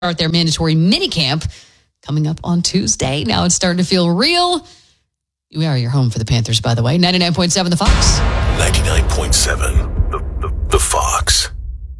start their mandatory mini camp coming up on Tuesday. Now it's starting to feel real. We are your home for the Panthers, by the way. 99.7 The Fox. 99.7